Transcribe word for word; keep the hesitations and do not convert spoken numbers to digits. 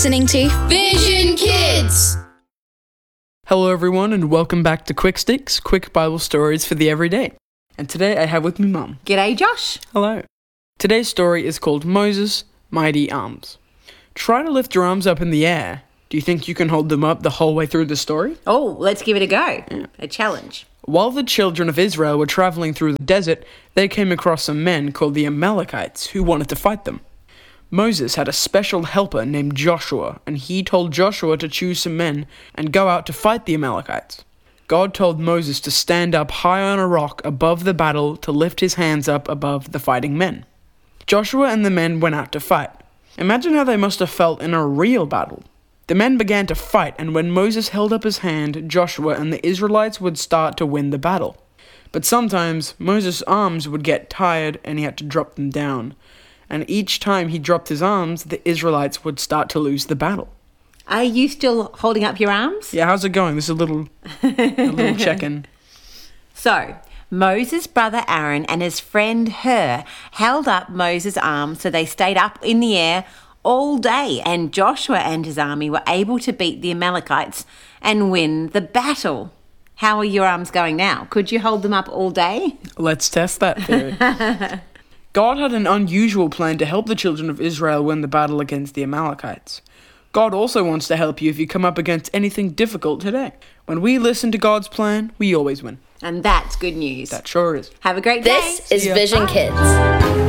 listening to Vision Kids. Hello everyone and welcome back to Quick Sticks, quick Bible stories for the everyday. And today I have with me Mum. G'day, Josh. Hello. Today's story is called Moses' Mighty Arms. Try to lift your arms up in the air. Do you think you can hold them up the whole way through the story? Oh, let's give it a go. Yeah. A challenge. While the children of Israel were traveling through the desert, they came across some men called the Amalekites who wanted to fight them. Moses had a special helper named Joshua, and he told Joshua to choose some men and go out to fight the Amalekites. God told Moses to stand up high on a rock above the battle to lift his hands up above the fighting men. Joshua and the men went out to fight. Imagine how they must have felt in a real battle. The men began to fight, and when Moses held up his hand, Joshua and the Israelites would start to win the battle. But sometimes Moses' arms would get tired and he had to drop them down. And each time he dropped his arms, the Israelites would start to lose the battle. Are you still holding up your arms? Yeah, how's it going? This is a little, a little check-in. So, Moses' brother Aaron and his friend Hur held up Moses' arms so they stayed up in the air all day, and Joshua and his army were able to beat the Amalekites and win the battle. How are your arms going now? Could you hold them up all day? Let's test that theory. God had an unusual plan to help the children of Israel win the battle against the Amalekites. God also wants to help you if you come up against anything difficult today. When we listen to God's plan, we always win. And that's good news. That sure is. Have a great day. This is Vision Kids.